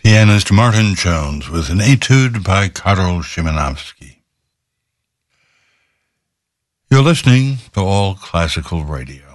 Pianist Martin Jones with an etude by Karol Szymanowski. You're listening to All Classical Radio.